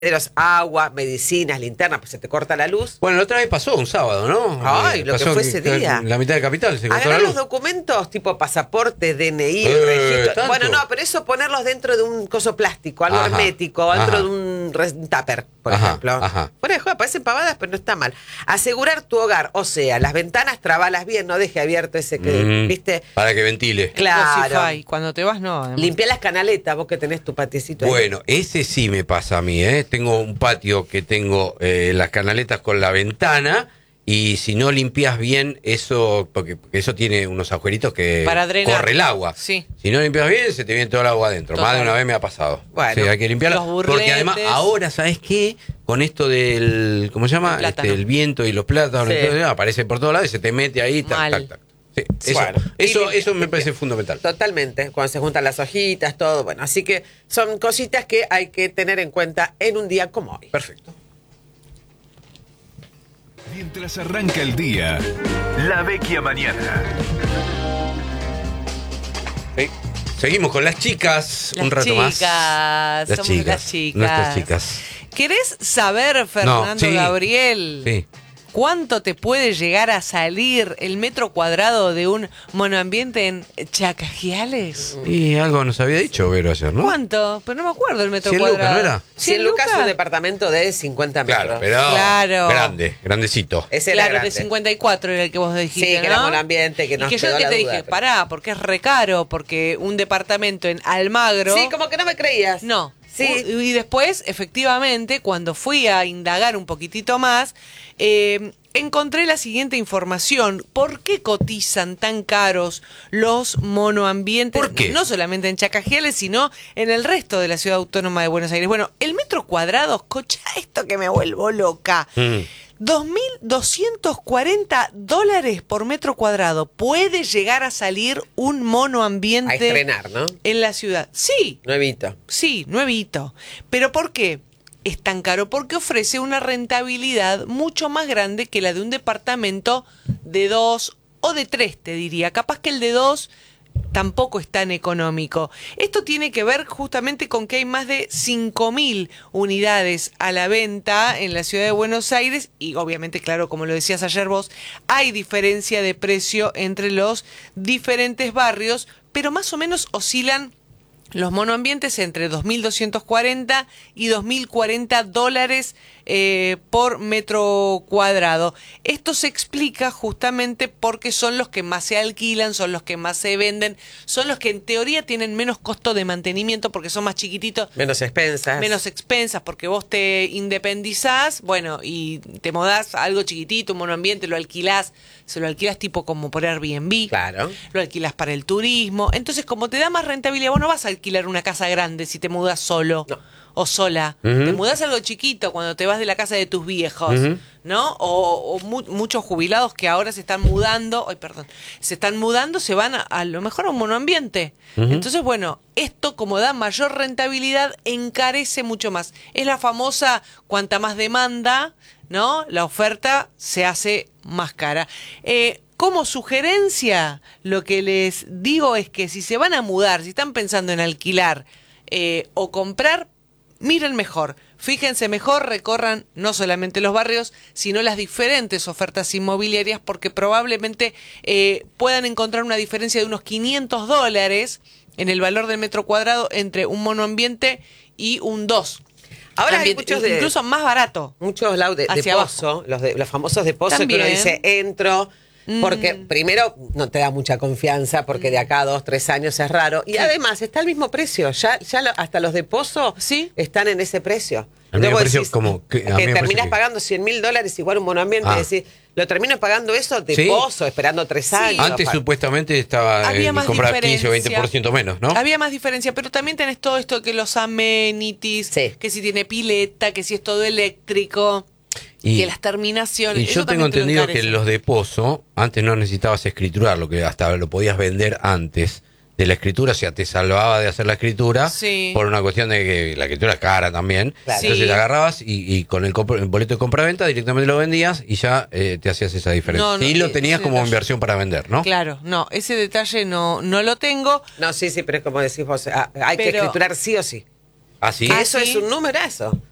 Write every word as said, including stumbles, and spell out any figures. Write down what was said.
agua, medicinas, linternas, pues se te corta la luz. Bueno, la otra vez pasó un sábado, ¿no? Ay, eh, lo que pasó fue ese día. La mitad de Capital se cortó la Agarrar luz. los documentos tipo pasaporte, D N I, Eh, registro. ¿tanto? Bueno, no, pero eso ponerlos dentro de un coso plástico, algo Ajá, hermético, dentro ajá. de un res- un tupper, por Ajá, ejemplo. ajá. Fuera de juego, parecen pavadas, pero no está mal. Asegurar tu hogar, o sea, las ventanas trabalas bien, no deje abierto ese que, Mm, ¿viste? Para que ventile. Claro. Cosify. Cuando te vas, no. además. Limpiar las canaletas, vos que tenés tu patiecito ahí. Bueno, ese sí me pasa a mí, ¿eh? Tengo un patio que tengo eh, las canaletas con la ventana y si no limpias bien eso, porque, porque eso tiene unos agujeritos que Para drenar. corre el agua. Sí. Si no limpias bien, se te viene todo el agua adentro. Total. Más de una vez me ha pasado. Bueno. Sí, hay que limpiarla. Los burletes. Porque además ahora, ¿sabes qué? Con esto del, ¿cómo se llama? El plátano. Este, el viento y los plátanos, Sí. entonces, aparece por todos lados y se te mete ahí, tac, Mal. tac, tac. Sí, eso, Bueno. eso, Y- eso me parece fundamental. Totalmente, cuando se juntan las hojitas, todo. Bueno, así que son cositas que hay que tener en cuenta en un día como hoy. Perfecto. Mientras arranca el día, La Vecchia Mañana. Sí. Seguimos con las chicas Las un rato más. chicas, somos las chicas. Nuestras chicas. ¿Querés saber, Fernando sí. Gabriel, Sí. cuánto te puede llegar a salir el metro cuadrado de un monoambiente en Chacajiales? Y algo nos había dicho Vero ayer, ¿no? ¿Cuánto? Pero no me acuerdo el metro cien lucas, cuadrado. ¿no era? cien lucas un departamento de cincuenta metros. Claro, pero Claro. grande, grandecito. Ese era Claro, grande. de cincuenta y cuatro era el que vos dijiste, Sí, que ¿no? era monoambiente, que y nos que yo quedó que la te duda, dije, pero- pará, porque es recaro, porque un departamento en Almagro... Sí, como que no me creías. No. Sí. U- Y después, efectivamente, cuando fui a indagar un poquitito más, eh, encontré la siguiente información. ¿Por qué cotizan tan caros los monoambientes? ¿Por qué? No solamente en Chacajiales, sino en el resto de la ciudad autónoma de Buenos Aires. Bueno, el metro cuadrado, escucha esto que me vuelvo loca. Mm. dos mil doscientos cuarenta dólares por metro cuadrado. Puede llegar a salir un monoambiente A estrenar, ¿no? en la ciudad. Sí, Nuevito. sí, nuevito. ¿Pero por qué es tan caro? Porque ofrece una rentabilidad mucho más grande que la de un departamento de dos o de tres, te diría. Capaz que el de dos tampoco es tan económico. Esto tiene que ver justamente con que hay más de cinco mil unidades a la venta en la ciudad de Buenos Aires y obviamente, claro, como lo decías ayer vos, hay diferencia de precio entre los diferentes barrios, pero más o menos oscilan los monoambientes entre dos mil doscientos cuarenta y dos mil cuarenta dólares eh, por metro cuadrado. Esto se explica justamente porque son los que más se alquilan, son los que más se venden, son los que en teoría tienen menos costo de mantenimiento porque son más chiquititos, Menos expensas. menos expensas, porque vos te independizás, bueno, y te mudás a algo chiquitito, un monoambiente, lo alquilás, se lo alquilás tipo como por Airbnb. Claro. Lo alquilas para el turismo. Entonces, como te da más rentabilidad, vos no vas a alquilar una casa grande si te mudas solo No. o sola. Ujú. Te mudás a algo chiquito cuando te vas de la casa de tus viejos, Ujú. ¿no? O, o mu- muchos jubilados que ahora se están mudando, ay, perdón, se están mudando, se van a, a lo mejor a un monoambiente. Ujú. Entonces, bueno, esto como da mayor rentabilidad, encarece mucho más. Es la famosa cuanta más demanda, ¿no? La oferta se hace más cara. Eh, como sugerencia, lo que les digo es que si se van a mudar, si están pensando en alquilar eh, o comprar, miren mejor, fíjense mejor, recorran no solamente los barrios, sino las diferentes ofertas inmobiliarias, porque probablemente eh, puedan encontrar una diferencia de unos quinientos dólares en el valor del metro cuadrado entre un monoambiente y un dos. Ahora hay Ambiente, muchos de- incluso más barato. Muchos lados de, de Hacia pozo, los, de, los famosos de pozo que uno También. dice, entro, porque Mm. primero no te da mucha confianza, porque de acá a dos, tres años es raro, y Sí. además está al mismo precio, ya, ya lo- hasta los de pozo Sí. están en ese precio. A mí me Luego pareció decís, como que- a que mí me parece terminás que- pagando cien mil dólares igual un monoambiente, Ah. y decís, lo termino pagando eso de Sí. pozo, esperando tres Sí. años. Antes Pa- supuestamente estaba Había eh, más comprar quince o diferencia. veinte por ciento menos, ¿no? Había más diferencia, pero también tenés todo esto que los amenities, Sí. que si tiene pileta, que si es todo eléctrico, Y- que las terminaciones. Y eso yo tengo también te lo entendido que encarece. los de pozo, antes no necesitabas escriturar, lo que hasta lo podías vender antes de la escritura, o sea, te salvaba de hacer la escritura Sí. por una cuestión de que la escritura es cara también. Claro. Entonces Sí. la agarrabas y, y con el, compra- el boleto de compraventa directamente lo vendías y ya eh, te hacías esa diferencia. No, no, y lo eh, tenías ese como detalle. inversión para vender, ¿no? Claro, no, ese detalle no, no lo tengo. No, sí, sí, pero es como decís vos, ah, hay que Pero- escriturar sí o sí. Así Que Ah, eso ¿sí? es un numerazo.